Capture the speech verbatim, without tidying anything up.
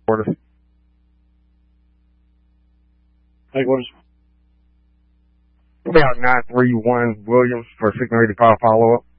Quarters. Headquarters. About nine three one Williams for six eighty-five follow-up.